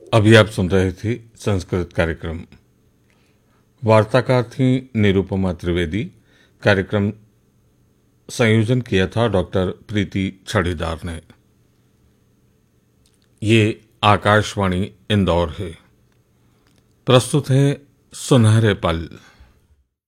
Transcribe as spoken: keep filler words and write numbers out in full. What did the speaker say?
अभी आप सुन रहे थे संस्कृत कार्यक्रम। वार्ताकार थी निरुपमा त्रिवेदी। कार्यक्रम संयोजन किया था डॉक्टर प्रीति छड़ीदार ने। ये आकाशवाणी इंदौर है। प्रस्तुत है सुनहरे पल।